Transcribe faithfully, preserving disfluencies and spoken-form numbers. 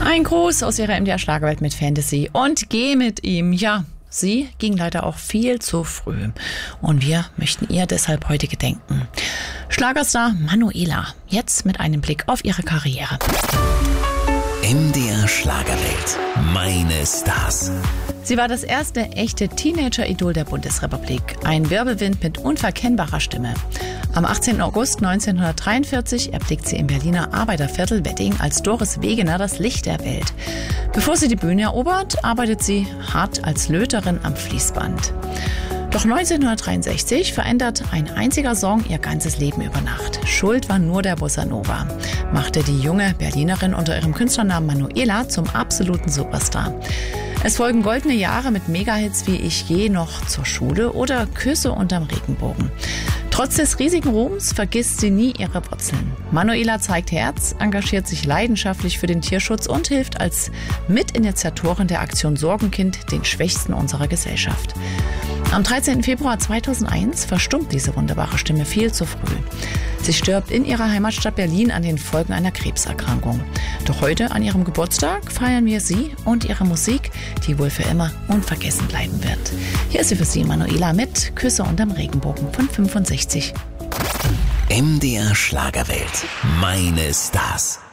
Ein Gruß aus ihrer M D R-Schlagerwelt mit Fantasy und geh mit ihm. Ja, sie ging leider auch viel zu früh. Und wir möchten ihr deshalb heute gedenken. Schlagerstar Manuela, jetzt mit einem Blick auf ihre Karriere. M D R Schlagerwelt. Meine Stars. Sie war das erste echte Teenager-Idol der Bundesrepublik. Ein Wirbelwind mit unverkennbarer Stimme. Am achtzehnten August neunzehnhundertdreiundvierzig erblickt sie im Berliner Arbeiterviertel Wedding als Doris Wegener das Licht der Welt. Bevor sie die Bühne erobert, arbeitet sie hart als Löterin am Fließband. Doch neunzehnhundertdreiundsechzig verändert ein einziger Song ihr ganzes Leben über Nacht. Schuld war nur der Bossa Nova, machte die junge Berlinerin unter ihrem Künstlernamen Manuela zum absoluten Superstar. Es folgen goldene Jahre mit Megahits wie Ich gehe noch zur Schule oder Küsse unterm Regenbogen. Trotz des riesigen Ruhms vergisst sie nie ihre Wurzeln. Manuela zeigt Herz, engagiert sich leidenschaftlich für den Tierschutz und hilft als Mitinitiatorin der Aktion Sorgenkind den Schwächsten unserer Gesellschaft. Am dreizehnten Februar zweitausendeins verstummt diese wunderbare Stimme viel zu früh. Sie stirbt in ihrer Heimatstadt Berlin an den Folgen einer Krebserkrankung. Doch heute, an ihrem Geburtstag, feiern wir sie und ihre Musik, die wohl für immer unvergessen bleiben wird. Hier ist sie für Sie, Manuela, mit Küsse unterm Regenbogen von fünfundsechzig. M D R Schlagerwelt. Meine Stars.